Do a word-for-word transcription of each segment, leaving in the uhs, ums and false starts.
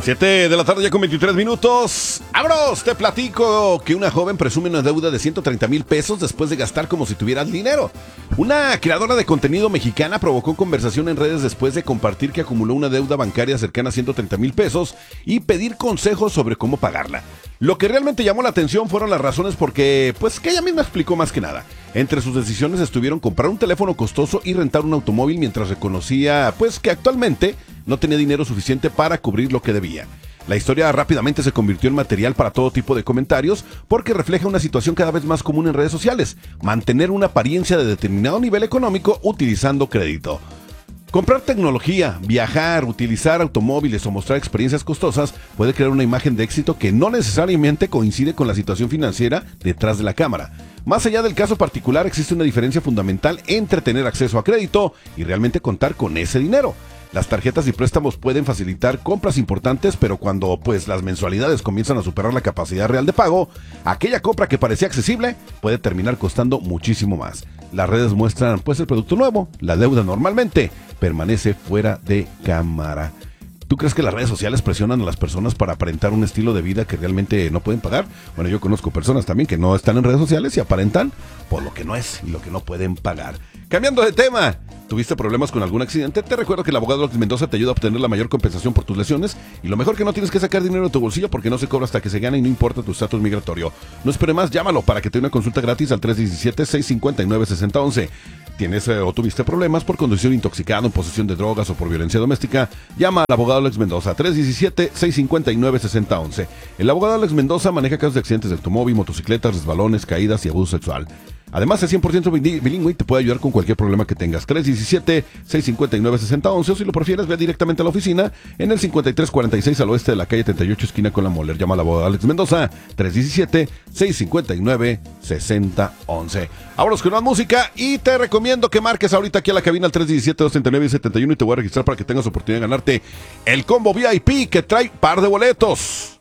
siete de la tarde ya con veintitrés minutos. ¡Abros! Te platico que una joven presume una deuda de ciento treinta mil pesos después de gastar como si tuviera dinero. Una creadora de contenido mexicana provocó conversación en redes después de compartir que acumuló una deuda bancaria cercana a ciento treinta mil pesos y pedir consejos sobre cómo pagarla. Lo que realmente llamó la atención fueron las razones porque, pues que ella misma explicó más que nada. Entre sus decisiones estuvieron comprar un teléfono costoso y rentar un automóvil mientras reconocía, pues que actualmente no tenía dinero suficiente para cubrir lo que debía. La historia rápidamente se convirtió en material para todo tipo de comentarios porque refleja una situación cada vez más común en redes sociales: mantener una apariencia de determinado nivel económico utilizando crédito. Comprar tecnología, viajar, utilizar automóviles o mostrar experiencias costosas puede crear una imagen de éxito que no necesariamente coincide con la situación financiera detrás de la cámara. Más allá del caso particular, existe una diferencia fundamental entre tener acceso a crédito y realmente contar con ese dinero. Las tarjetas y préstamos pueden facilitar compras importantes, pero cuando pues las mensualidades comienzan a superar la capacidad real de pago, aquella compra que parecía accesible puede terminar costando muchísimo más. Las redes muestran pues el producto nuevo, la deuda normalmente permanece fuera de cámara. ¿Tú crees que las redes sociales presionan a las personas para aparentar un estilo de vida que realmente no pueden pagar? Bueno, yo conozco personas también que no están en redes sociales y aparentan por lo que no es y lo que no pueden pagar. Cambiando de tema, ¿tuviste problemas con algún accidente? Te recuerdo que el abogado Alex Mendoza te ayuda a obtener la mayor compensación por tus lesiones, y lo mejor que no tienes que sacar dinero de tu bolsillo porque no se cobra hasta que se gana y no importa tu estatus migratorio. No espere más, llámalo para que te dé una consulta gratis al tres uno siete, seis cinco nueve, seis cero uno uno. ¿Tienes eh, o tuviste problemas por conducción intoxicado, en posesión de drogas o por violencia doméstica? Llama al abogado Alex Mendoza, tres uno siete, seis cinco nueve, seis cero uno uno. El abogado Alex Mendoza maneja casos de accidentes de automóvil, motocicletas, resbalones, caídas y abuso sexual. Además, es cien por ciento bilingüe y te puede ayudar con cualquier problema que tengas. tres uno siete, seis cinco nueve, seis cero uno uno, o si lo prefieres, ve directamente a la oficina en el cincuenta y tres cuarenta y seis al oeste de la calle treinta y ocho, esquina con la Moller. Llama al abogado Alex Mendoza, tres uno siete, seis cinco nueve, seis cero uno uno. Ahora con más música y te recomiendo que marques ahorita aquí a la cabina al tres uno siete, dos tres nueve, siete uno y te voy a registrar para que tengas oportunidad de ganarte el combo V I P que trae par de boletos.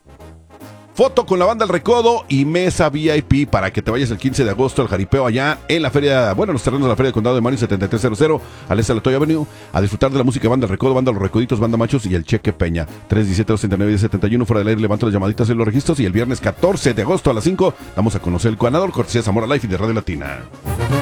Foto con la banda El Recodo y mesa V I P para que te vayas el quince de agosto al jaripeo allá en la feria, bueno, en los terrenos de la Feria del Condado de Marin setenta y tres cero cero, al este de la Toy Avenue, a disfrutar de la música de banda El Recodo, banda Los Recoditos, banda Machos y el Cheque Peña. tres uno siete, dos tres nueve, siete uno, fuera del aire, levanto las llamaditas en los registros, y el viernes catorce de agosto a las cinco damos a conocer el ganador, cortesía Zamora Life y de Radio Latina.